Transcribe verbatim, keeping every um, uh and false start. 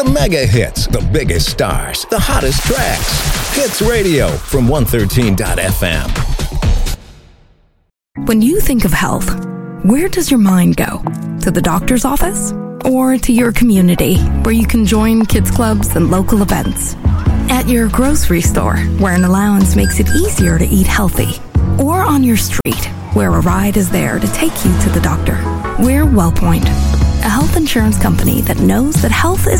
The mega hits, the biggest stars, the hottest tracks. Hits Radio from one thirteen dot f m. When you think of health, where does your mind go? To the doctor's office? Or to your community, where you can join kids clubs and local events? At your grocery store, where an allowance makes it easier to eat healthy? Or on your street, where a ride is there to take you to the doctor? We're WellPoint, a health insurance company that knows that health is